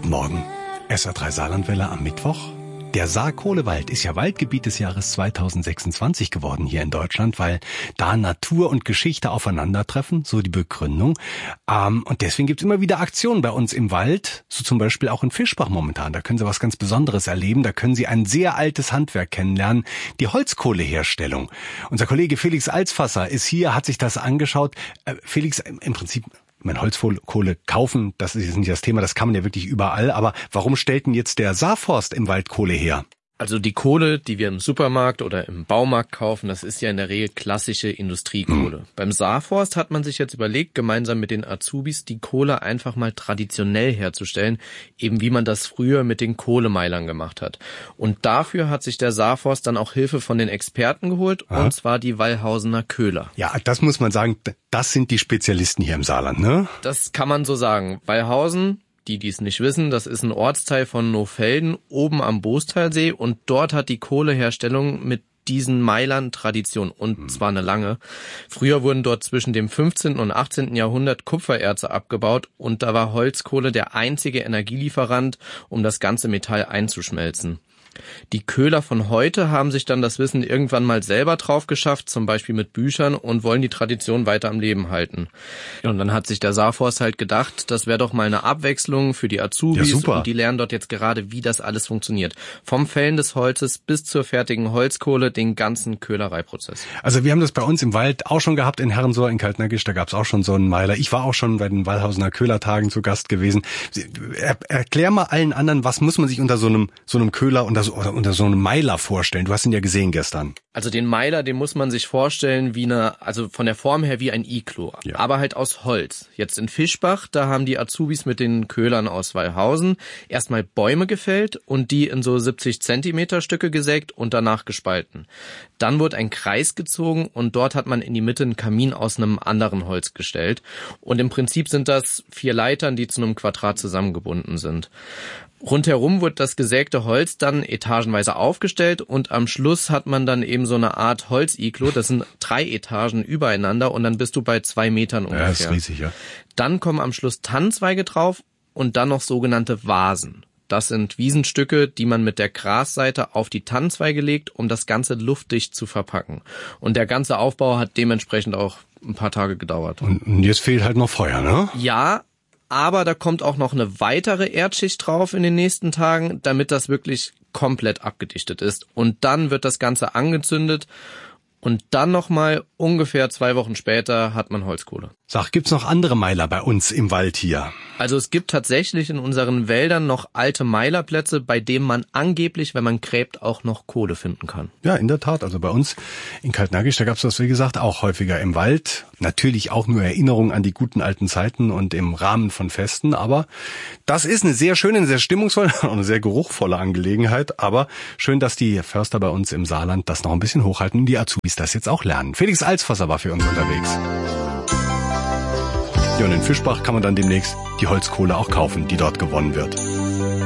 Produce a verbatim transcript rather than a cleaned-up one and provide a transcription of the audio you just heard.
Guten Morgen. S R drei Saarlandwelle am Mittwoch. Der Saar-Kohlewald ist ja Waldgebiet des Jahres zweitausendsechsundzwanzig geworden hier in Deutschland, weil da Natur und Geschichte aufeinandertreffen, so die Begründung. Ähm, und deswegen gibt es immer wieder Aktionen bei uns im Wald, so zum Beispiel auch in Fischbach momentan. Da können Sie was ganz Besonderes erleben. Da können Sie ein sehr altes Handwerk kennenlernen, die Holzkohleherstellung. Unser Kollege Felix Alsfasser ist hier, hat sich das angeschaut. Äh, Felix, im Prinzip... Mein Holzkohle kaufen, das ist nicht das Thema, das kann man ja wirklich überall. Aber warum stellt denn jetzt der Saarforst im Wald Kohle her? Also die Kohle, die wir im Supermarkt oder im Baumarkt kaufen, das ist ja in der Regel klassische Industriekohle. Mhm. Beim Saarforst hat man sich jetzt überlegt, gemeinsam mit den Azubis die Kohle einfach mal traditionell herzustellen, eben wie man das früher mit den Kohlemeilern gemacht hat. Und dafür hat sich der Saarforst dann auch Hilfe von den Experten geholt, Aha. und zwar die Wallhausener Köhler. Ja, das muss man sagen, das sind die Spezialisten hier im Saarland, ne? Das kann man so sagen. Wallhausen, die, die es nicht wissen, das ist ein Ortsteil von Nohfelden oben am Boostalsee und dort hat die Kohleherstellung mit diesen Meilern Tradition und mhm. zwar eine lange. Früher wurden dort zwischen dem fünfzehnten und achtzehnten Jahrhundert Kupfererze abgebaut und da war Holzkohle der einzige Energielieferant, um das ganze Metall einzuschmelzen. Die Köhler von heute haben sich dann das Wissen irgendwann mal selber drauf geschafft, zum Beispiel mit Büchern, und wollen die Tradition weiter am Leben halten. Und dann hat sich der Saarforst halt gedacht, das wäre doch mal eine Abwechslung für die Azubis, ja, und die lernen dort jetzt gerade, wie das alles funktioniert. Vom Fällen des Holzes bis zur fertigen Holzkohle, den ganzen Köhlereiprozess. Also wir haben das bei uns im Wald auch schon gehabt, in Herrensohr, in Kaltnagisch, da gab es auch schon so einen Meiler. Ich war auch schon bei den Wallhausener Köhlertagen zu Gast gewesen. Er, erklär mal allen anderen, was muss man sich unter so einem, so einem Köhler, unter oder unter so einem Meiler vorstellen? Du hast ihn ja gesehen gestern. Also den Meiler, den muss man sich vorstellen wie eine, also von der Form her wie ein Iglu, ja. aber halt aus Holz. Jetzt in Fischbach, da haben die Azubis mit den Köhlern aus Wallhausen erstmal Bäume gefällt und die in so siebzig Zentimeter Stücke gesägt und danach gespalten. Dann wurde ein Kreis gezogen und dort hat man in die Mitte einen Kamin aus einem anderen Holz gestellt. Und im Prinzip sind das vier Leitern, die zu einem Quadrat zusammengebunden sind. Rundherum wird das gesägte Holz dann etagenweise aufgestellt und am Schluss hat man dann eben so eine Art Holziglo. Das sind drei Etagen übereinander und dann bist du bei zwei Metern ungefähr. Ja, das ist riesig, ja. Dann kommen am Schluss Tannenzweige drauf und dann noch sogenannte Vasen. Das sind Wiesenstücke, die man mit der Grasseite auf die Tannenzweige legt, um das Ganze luftdicht zu verpacken. Und der ganze Aufbau hat dementsprechend auch ein paar Tage gedauert. Und jetzt fehlt halt noch Feuer, ne? Ja, aber da kommt auch noch eine weitere Erdschicht drauf in den nächsten Tagen, damit das wirklich komplett abgedichtet ist. Und dann wird das Ganze angezündet und dann nochmal ungefähr zwei Wochen später hat man Holzkohle. Sag, gibt's noch andere Meiler bei uns im Wald hier? Also es gibt tatsächlich in unseren Wäldern noch alte Meilerplätze, bei denen man angeblich, wenn man gräbt, auch noch Kohle finden kann. Ja, in der Tat. Also bei uns in Kaltnagisch, da gab's das, wie gesagt, auch häufiger im Wald. Natürlich auch nur Erinnerungen an die guten alten Zeiten und im Rahmen von Festen. Aber das ist eine sehr schöne, eine sehr stimmungsvolle und eine sehr geruchvolle Angelegenheit. Aber schön, dass die Förster bei uns im Saarland das noch ein bisschen hochhalten und die Azubis das jetzt auch lernen. Felix Alsfasser war für uns unterwegs. Ja, und in Fischbach kann man dann demnächst die Holzkohle auch kaufen, die dort gewonnen wird.